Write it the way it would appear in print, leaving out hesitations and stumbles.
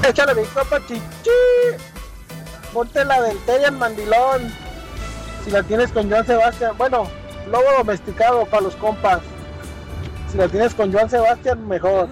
Échale mi copa, chichi. Ponte la del Terian Mandilón. Si la tienes con Joan Sebastián. Bueno, lobo domesticado para los compas. Si la tienes con Joan Sebastián, mejor.